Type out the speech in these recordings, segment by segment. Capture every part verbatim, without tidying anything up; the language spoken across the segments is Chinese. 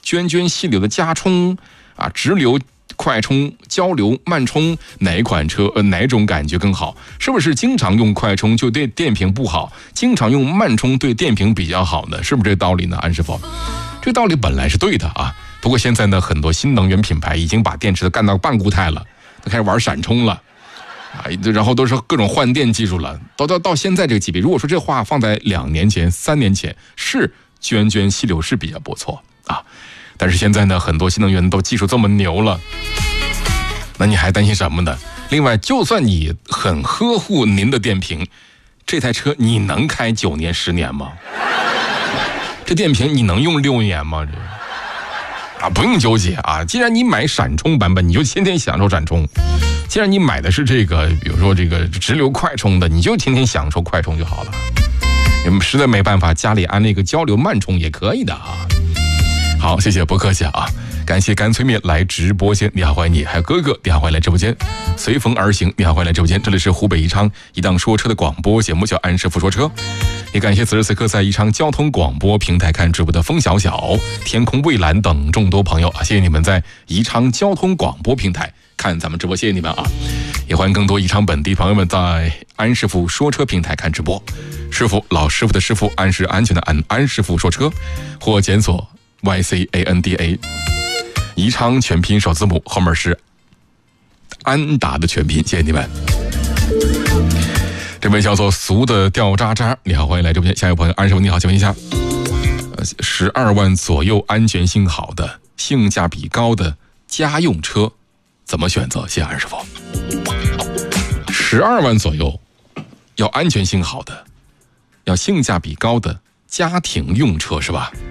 涓涓细流的加充啊，直流、快充、交流、慢充，哪一款车呃哪种感觉更好？是不是经常用快充就对电瓶不好，经常用慢充对电瓶比较好呢？是不是这个道理呢？安师傅，这个道理本来是对的啊。不过现在呢，很多新能源品牌已经把电池都干到半固态了，都开始玩闪充了啊，然后都是各种换电技术了。到到到现在这个级别，如果说这话放在两年前、三年前，是涓涓细流是比较不错啊。但是现在呢，很多新能源都技术这么牛了，那你还担心什么呢？另外，就算你很呵护您的电瓶，这台车你能开九年、十年吗？这电瓶你能用六年吗？这啊，不用纠结啊！既然你买闪充版本，你就天天享受闪充；既然你买的是这个，比如说这个直流快充的，你就天天享受快充就好了。你们实在没办法，家里安那个交流慢充也可以的啊。好，谢谢，不客气啊！感谢干脆面来直播间，你好，欢迎你，还有哥哥，你好，欢迎来直播间。随风而行，你好，欢迎来直播间。这里是湖北宜昌一档说车的广播节目，叫安师傅说车。也感谢此时此刻在宜昌交通广播平台看直播的风小小、天空蔚蓝等众多朋友啊，谢谢你们在宜昌交通广播平台看咱们直播，谢谢你们啊！也欢迎更多宜昌本地朋友们在安师傅说车平台看直播。师傅，老师傅的师傅，安是安全的安，安师傅说车，或检索 Y C A N D A， 宜昌全拼首字母后面是安达的全拼，谢谢你们。这位叫做俗的掉渣渣，你好，欢迎来这边。下一位朋友，安师傅你好，请问一下，十二万左右安全性好的、性价比高的家用车怎么选择？谢谢安师傅。十二万左右，要安全性好的，要性价比高的家庭用车是吧？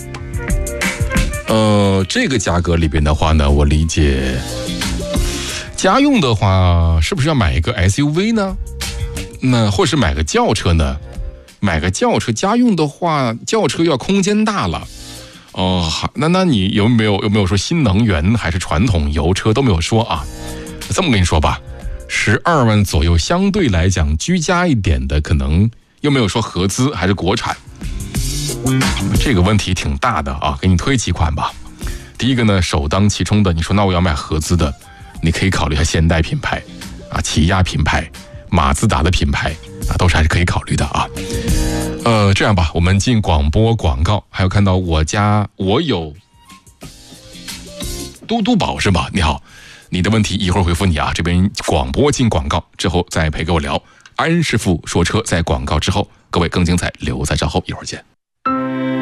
呃，这个价格里边的话呢，我理解，家用的话是不是要买一个 S U V 呢？那或是买个轿车呢？买个轿车家用的话，轿车要空间大了。哦，那那你有没有有没有说新能源还是传统油车都没有说啊？这么跟你说吧，十二万左右相对来讲居家一点的，可能又没有说合资还是国产，这个问题挺大的啊。给你推几款吧。第一个呢，首当其冲的，你说那我要买合资的，你可以考虑一下现代品牌啊，起亚品牌。马自达的品牌啊，都是还是可以考虑的啊。呃，这样吧，我们进广播广告，还有看到我家我有嘟嘟宝是吧？你好，你的问题一会儿回复你啊。这边广播进广告之后再陪给我聊。安师傅说车在广告之后，各位更精彩，留在稍后，一会儿见。